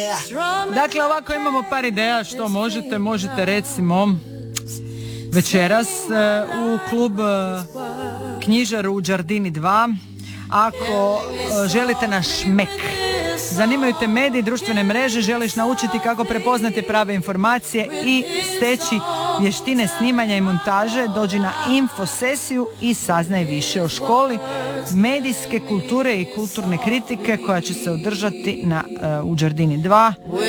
Dakle, ovako imamo par ideja što možete recimo večeras u klub knjižaru u Đardini 2 ako želite na šmek. Zanimaju te mediji, društvene mreže, želiš naučiti kako prepoznati prave informacije i steći vještine snimanja i montaže, dođi na infosesiju i saznaj više o školi medijske kulture i kulturne kritike koja će se održati u Đardini 2